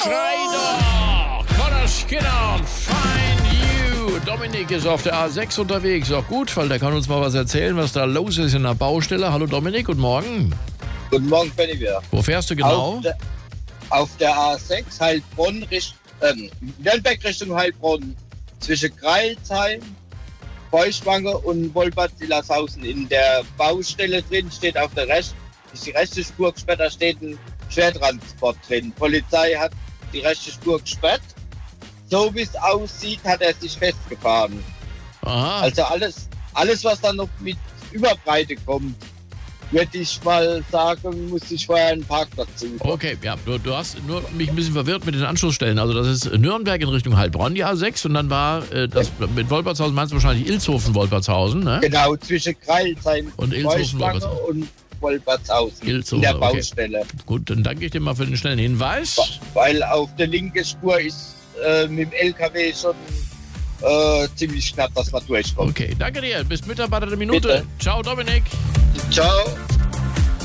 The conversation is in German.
Schrei doch! Connor Skinner und Find You. Dominik ist auf der A6 unterwegs. Auch gut, weil der kann uns mal was erzählen, was da los ist in der Baustelle. Hallo Dominik, guten Morgen. Guten Morgen, Benny. Wo fährst du genau? Auf der A6 Heilbronn, Nürnberg Richtung Heilbronn. Zwischen Greilsheim, Feuchtwange und Wolbert-Illershausen. In der Baustelle drin steht auf der ist die rechte Spur gesperrt, da steht ein Schwertransport drin. Die Polizei hat die rechte Spur gesperrt. So wie es aussieht, hat er sich festgefahren. Aha. Also alles, was dann noch mit Überbreite kommt, würde ich mal sagen, muss ich vorher einen Parkplatz suchen. Okay, ja, du hast nur mich ein bisschen verwirrt mit den Anschlussstellen. Also das ist Nürnberg in Richtung Heilbronn, die A6, und dann war das mit Wolpertshausen, meinst du wahrscheinlich Ilshofen-Wolpertshausen, ne? Genau, zwischen Greilsheim und Ilshofen-Wolpertshausen. Und Wolpertshausen Ilshofen, in der okay. Baustelle. Gut, dann danke ich dir mal für den schnellen Hinweis. Weil auf der linken Spur ist mit dem LKW schon ziemlich knapp, dass man durchkommt. Okay, danke dir. Bist Mitarbeiter der Minute. Bitte. Ciao, Dominik. Ciao.